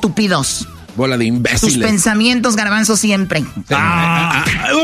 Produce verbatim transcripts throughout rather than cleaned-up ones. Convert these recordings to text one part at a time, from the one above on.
estúpidos. Bola de imbéciles. Tus pensamientos, Garbanzo, siempre. Ah.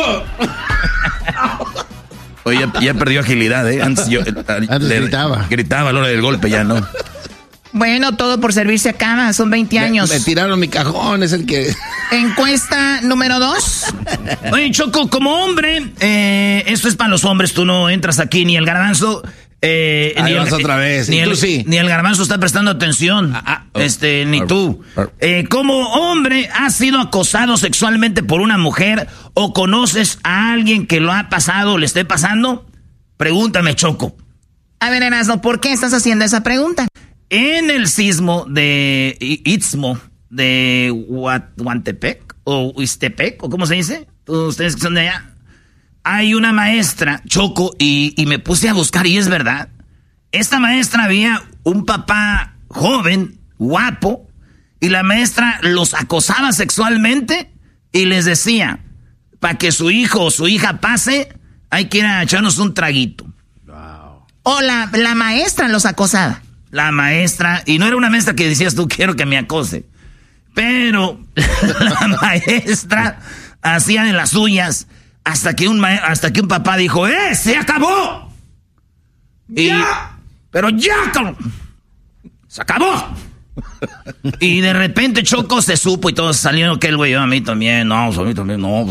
Oye, ya, ya perdió agilidad, ¿eh? Antes, yo, Antes le, gritaba. Gritaba a la hora del golpe, ya no. Bueno, todo por servirse a cama, son veinte años. Me, me tiraron mi cajón, es el que... Encuesta número dos. Oye, Choco, como hombre, eh, esto es para los hombres, tú no entras aquí, ni el Garbanzo... Eh, Ahí ni vas el, otra vez. Ni, ¿Y tú el, sí? ni el Garbanzo está prestando atención. Ah, ah, oh, este, ni oh, tú. Oh. Eh, como hombre, ¿has sido acosado sexualmente por una mujer o conoces a alguien que lo ha pasado o le esté pasando? Pregúntame, Choco. A ver, Erasmo, ¿por qué estás haciendo esa pregunta? En el sismo de Istmo de Huantepec o Huistepec, o ¿cómo se dice? Ustedes que son de allá. Hay una maestra, Choco, y, y me puse a buscar y es verdad. Esta maestra había un papá joven, guapo, y la maestra los acosaba sexualmente y les decía, para que su hijo o su hija pase, hay que ir a echarnos un traguito. Wow. O la, la maestra los acosaba. La maestra, y no era una maestra que decías tú, quiero que me acose, pero la maestra hacía de las suyas. Hasta que un ma- hasta que un papá dijo, ¡eh, se acabó! Y, ¡ya! Pero ya, cabrón, se acabó. Y de repente Choco se supo y todos salieron que el güey, a mí también, no, a mí también, no.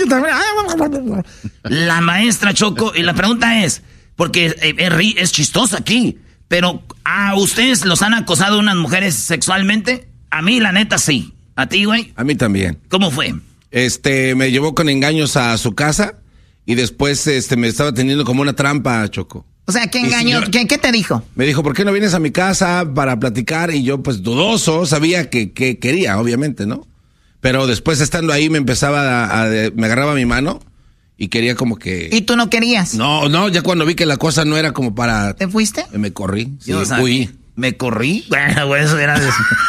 La maestra Choco, y la pregunta es, porque es, es chistoso aquí, pero ¿a ustedes los han acosado unas mujeres sexualmente? A mí, la neta, sí. ¿A ti, güey? A mí también. ¿Cómo fue? Este, me llevó con engaños a su casa y después este me estaba teniendo como una trampa, Choco. O sea, ¿qué engaño? ¿Qué, ¿Qué te dijo? Me dijo, ¿por qué no vienes a mi casa para platicar? Y yo, pues, dudoso, sabía que, que quería, obviamente, ¿no? Pero después, estando ahí, me empezaba a, a... me agarraba mi mano y quería como que... ¿Y tú no querías? No, no, ya cuando vi que la cosa no era como para... ¿Te fuiste? Me corrí, sí, o sea, fui. ¿Me corrí? Bueno, güey, eso era... De...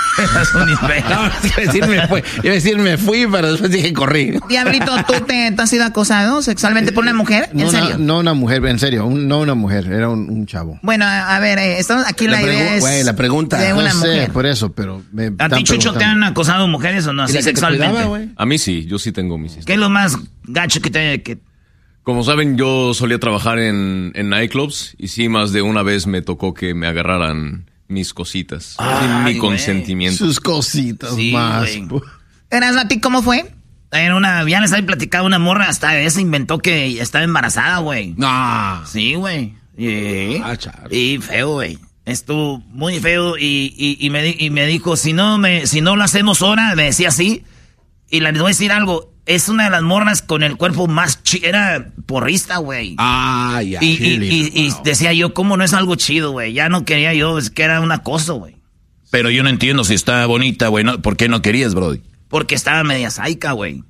un no, iba a decir me fui, iba a decir me fui, pero después dije corrí. Diablito, ¿tú te, te has sido acosado sexualmente por una mujer? ¿En no, serio? Una, no una mujer, en serio, un, no una mujer, era un, un chavo. Bueno, a, a ver, eh, estamos, aquí la, la pregu- idea es... Güey, la pregunta. De una no sé, mujer. por eso, pero... Me ¿A ti, Chucho, te han acosado mujeres o no? Así sexualmente. Cuidaba, a mí sí, yo sí tengo mis historias. ¿Qué es lo más gacho que te... Que... Como saben, yo solía trabajar en, en nightclubs y sí, más de una vez me tocó que me agarraran mis cositas, Ay, sin mi güey. consentimiento. Sus cositas Sí, más. ¿Eras a ti cómo fue? En una, ya les había platicado una morra, hasta esa inventó que estaba embarazada, güey. No. Sí, güey. Y, Ah, charo. y feo, güey. Estuvo muy feo y, y, y, me, di- y me dijo, si no, me, si no lo hacemos ahora, me decía así. Y les voy a decir algo, es una de las morras con el cuerpo más chido, era porrista, güey. Ah, ya. Y, y, Chile, y, y no. decía yo, ¿cómo no es algo chido, güey? Ya no quería yo, es que era un acoso, güey. Pero yo no entiendo si está bonita, güey. No, ¿por qué no querías, brody? Porque estaba media saica, güey.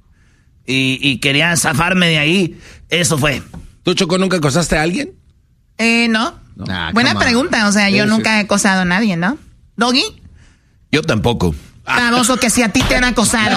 Y, y quería zafarme de ahí. Eso fue. ¿Tú, Choco, nunca acosaste a alguien? Eh, no. No. Ah, Buena come on. pregunta, o sea, yo Sí, nunca sí. he acosado a nadie, ¿no? ¿Doggy? Yo tampoco. Baboso, que si a ti te han acosado.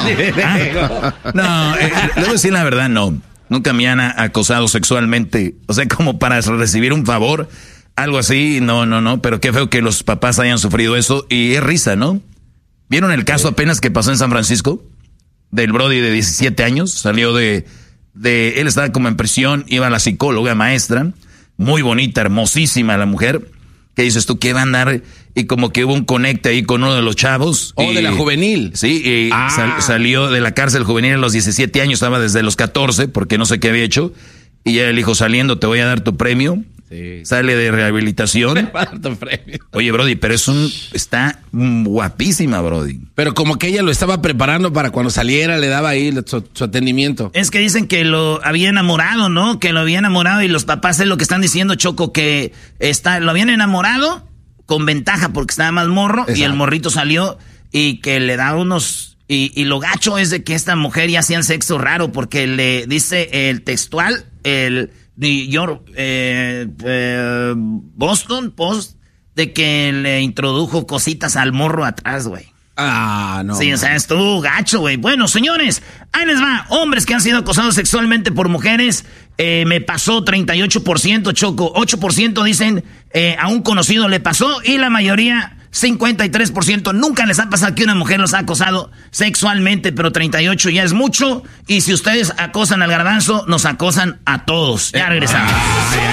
Ah, no, eh, le voy a decir la verdad, no. Nunca me han a- acosado sexualmente. O sea, como para recibir un favor, algo así, no, no, no. Pero qué feo que los papás hayan sufrido eso. Y es risa, ¿no? ¿Vieron el caso apenas que pasó en San Francisco? Del brody de diecisiete años. Salió de, de... Él estaba como en prisión, iba a la psicóloga maestra. Muy bonita, hermosísima la mujer. ¿Qué dices tú? ¿Qué va a andar? Y como que hubo un conecte ahí con uno de los chavos. Oh, y, de la juvenil. Sí, y Ah. sal- salió de la cárcel juvenil a los diecisiete años, estaba desde los catorce, porque no sé qué había hecho. Y ya le dijo, saliendo, te voy a dar tu premio. Sí. Sale de rehabilitación. ¿Cuánto premio? Oye, brody, pero es un... Está guapísima, brody. Pero como que ella lo estaba preparando para cuando saliera, le daba ahí su, su atendimiento. Es que dicen que lo había enamorado, ¿no? Que lo había enamorado y los papás es lo que están diciendo, Choco, que está, lo habían enamorado con ventaja porque estaba más morro. Exacto. Y el morrito salió y que le da unos... Y, y lo gacho es de que esta mujer ya hacían sexo raro porque le dice el textual, el New York, eh, eh, Boston Post, de que le introdujo cositas al morro atrás, güey. Ah, no. Sí, o sea, estuvo gacho, güey. Bueno, señores, ahí les va. Hombres que han sido acosados sexualmente por mujeres, eh, me pasó treinta y ocho por ciento, Choco. ocho por ciento dicen eh, a un conocido le pasó y la mayoría cincuenta y tres por ciento nunca les ha pasado que una mujer los ha acosado sexualmente, pero treinta y ocho ya es mucho. Y si ustedes acosan al Garbanzo, nos acosan a todos. Ya regresamos.